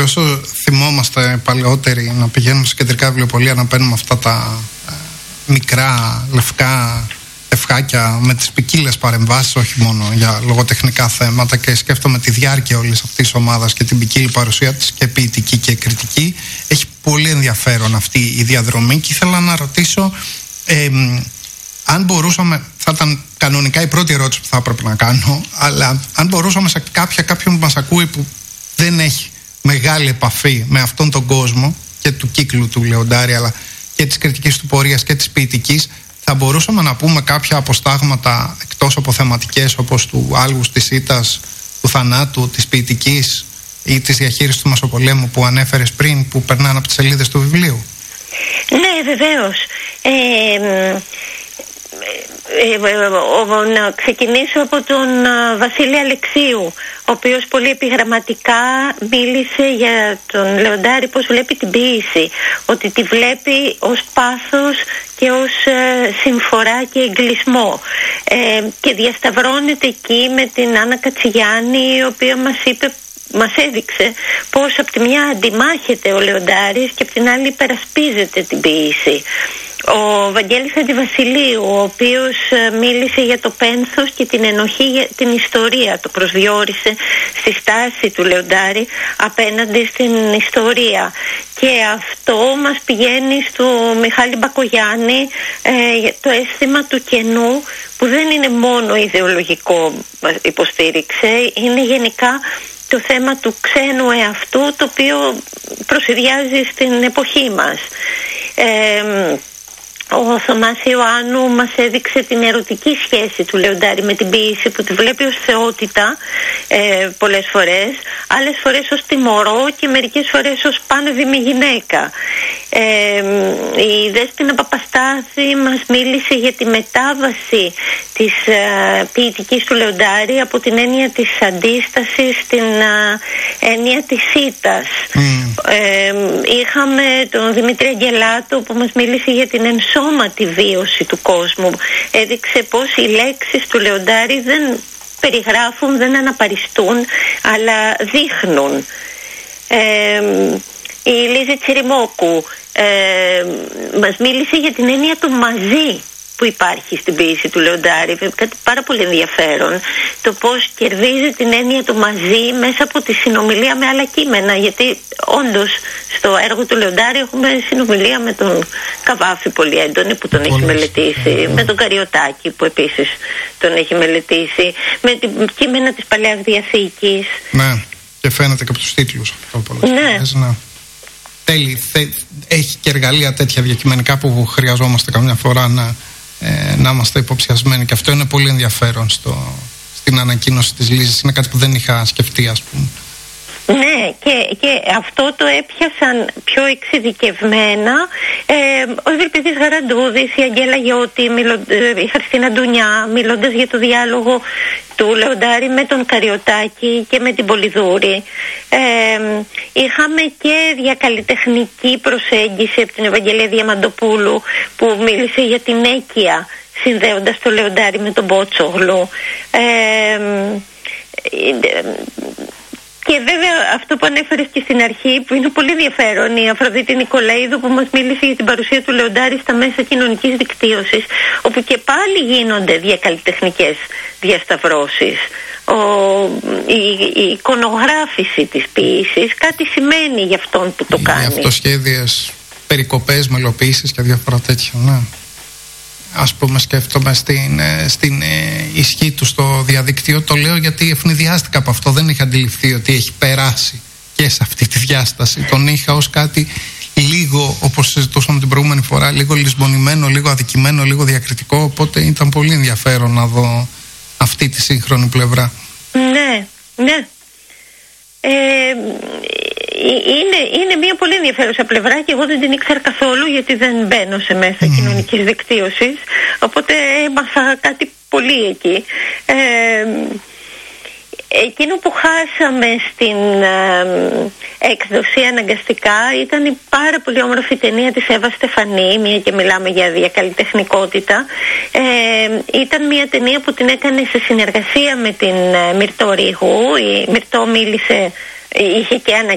όσο θυμόμαστε παλαιότεροι να πηγαίνουμε σε κεντρικά βιβλιοπωλεία να παίρνουμε αυτά τα μικρά λευκά ευχάκια με τις ποικίλες παρεμβάσεις, όχι μόνο για λογοτεχνικά θέματα, και σκέφτομαι τη διάρκεια όλης αυτής της ομάδας και την ποικίλη παρουσία της, και ποιητική και κριτική. Έχει πολύ ενδιαφέρον αυτή η διαδρομή και ήθελα να ρωτήσω αν μπορούσαμε, θα ήταν κανονικά η πρώτη ερώτηση που θα έπρεπε να κάνω, αλλά αν μπορούσαμε σε κάποιον που μας ακούει που δεν έχει μεγάλη επαφή με αυτόν τον κόσμο και του κύκλου του Λεοντάρη, αλλά και της κριτικής του πορείας και της ποιητικής, θα μπορούσαμε να πούμε κάποια αποστάγματα εκτός από θεματικές, όπως του άλγους, της ήττας, του θανάτου, της ποιητικής ή της διαχείρισης του Μεσοπολέμου που ανέφερες πριν, που περνάνε από τις σελίδες του βιβλίου? Ναι, βεβαίως. Να ξεκινήσω από τον Βασίλη Αλεξίου, ο οποίος πολύ επιγραμματικά μίλησε για τον Λεοντάρη πώς βλέπει την ποίηση, ότι τη βλέπει ως πάθος και ως συμφορά και εγκλισμό, και διασταυρώνεται εκεί με την Άννα Κατσιγιάννη, η οποία μας έδειξε πως από τη μια αντιμάχεται ο Λεοντάρης και από την άλλη υπερασπίζεται την ποίηση. Ο Βαγγέλης Αντιβασιλείου, ο οποίος μίλησε για το πένθος και την ενοχή για την ιστορία, το προσδιορίσε στη στάση του Λεοντάρη απέναντι στην ιστορία, και αυτό μας πηγαίνει στο Μιχάλη Μπακογιάννη, το αίσθημα του κενού, που δεν είναι μόνο ιδεολογικό, υποστήριξε, είναι γενικά το θέμα του ξένου εαυτού, το οποίο προσυδειάζει στην εποχή μας. Ο Θωμάς Ιωάννου μας έδειξε την ερωτική σχέση του Λεοντάρη με την ποίηση, που τη βλέπει ως θεότητα πολλές φορές, άλλες φορές ως τιμωρό και μερικές φορές ως πάνευδημη γυναίκα. Η Δέσποινα Παπαστάθη μας μίλησε για τη μετάβαση της ποιητικής του Λεοντάρη από την έννοια της αντίστασης στην έννοια της ήττας. Είχαμε τον Δημήτρη Αγγελάτο που μας μίλησε για την ενσώματη βίωση του κόσμου. Έδειξε πως οι λέξεις του Λεοντάρη δεν περιγράφουν, δεν αναπαριστούν, αλλά δείχνουν. Η Λίζη Τσιριμόκου μας μίλησε για την έννοια του μαζί που υπάρχει στην ποίηση του Λεοντάρη, κάτι πάρα πολύ ενδιαφέρον, το πώς κερδίζει την έννοια του μαζί μέσα από τη συνομιλία με άλλα κείμενα, γιατί όντως στο έργο του Λεοντάρη έχουμε συνομιλία με τον Καβάφη πολύ έντονη που τον έχει μελετήσει, με τον Καριωτάκη που επίσης τον έχει μελετήσει, με την κείμενα της Παλαιάς Διαθήκης. Ναι, και φαίνεται και από τους τίτλους αυτό πολλές φορές, ναι. Τέλει, έχει και εργαλεία τέτοια διακειμενικά που χρειαζόμαστε καμιά φορά να είμαστε υποψιασμένοι, και αυτό είναι πολύ ενδιαφέρον στην ανακοίνωση της Λίζης. Είναι κάτι που δεν είχα σκεφτεί, ας πούμε. Ναι, και αυτό το έπιασαν πιο εξειδικευμένα ο Ευρυπηδής Γαραντούδης, η Αγγέλα Γιώτη, η Χριστίνα Ντουνιά, μιλώντας για το διάλογο του Λεοντάρη με τον Καριωτάκη και με την Πολυδούρη. Είχαμε και διακαλλιτεχνική προσέγγιση από την Ευαγγελία Διαμαντοπούλου, που μίλησε για την έκεια συνδέοντας το Λεοντάρη με τον Μπότσογλου. Και βέβαια αυτό που ανέφερες και στην αρχή, που είναι πολύ ενδιαφέρον, η Αφροδίτη Νικολαίδου, που μας μίλησε για την παρουσία του Λεοντάρη στα μέσα κοινωνικής δικτύωσης, όπου και πάλι γίνονται διακαλλιτεχνικές διασταυρώσεις. Η εικονογράφηση της ποίησης κάτι σημαίνει για αυτόν που το κάνει. Οι αυτοσχέδιες περικοπές, μελοποίησεις και διάφορα τέτοια, ναι. Ας πούμε, σκέφτομαι στην ισχύ του στο διαδίκτυο. Το λέω γιατί ευνηδιάστηκα από αυτό. Δεν είχα αντιληφθεί ότι έχει περάσει και σε αυτή τη διάσταση. Τον είχα ως κάτι λίγο, όπως συζητούσαμε την προηγούμενη φορά, λίγο λησμονημένο, λίγο αδικημένο, λίγο διακριτικό. Οπότε ήταν πολύ ενδιαφέρον να δω αυτή τη σύγχρονη πλευρά. Ναι, ναι. Είναι μια πολύ ενδιαφέρουσα πλευρά, και εγώ δεν την ήξερα καθόλου, γιατί δεν μπαίνω σε μέσα κοινωνικής δικτύωσης, οπότε έμαθα κάτι πολύ εκεί. Εκείνο που χάσαμε στην έκδοση αναγκαστικά ήταν η πάρα πολύ όμορφη ταινία της Εύα Στεφανή, μια και μιλάμε για διακαλλιτεχνικότητα. Ήταν μια ταινία που την έκανε σε συνεργασία με την Μυρτώ Ρήγου. Η Μυρτώ μίλησε, είχε και